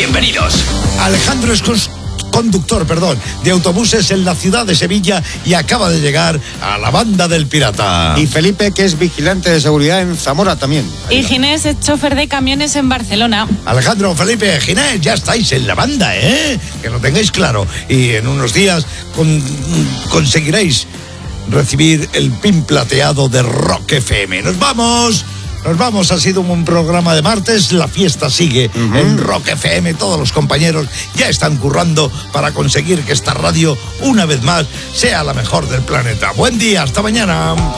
Bienvenidos. Alejandro es conductor, de autobuses en la ciudad de Sevilla y acaba de llegar a la Banda del Pirata. Y Felipe, que es vigilante de seguridad en Zamora también. Y Ginés es chofer de camiones en Barcelona. Alejandro, Felipe, Ginés, ya estáis en la banda, ¿eh? Que lo tengáis claro. Y en unos días conseguiréis recibir el pin plateado de Rock FM. ¡Nos vamos! Ha sido un programa de martes, la fiesta sigue en Rock FM, todos los compañeros ya están currando para conseguir que esta radio, una vez más, sea la mejor del planeta. Buen día, hasta mañana.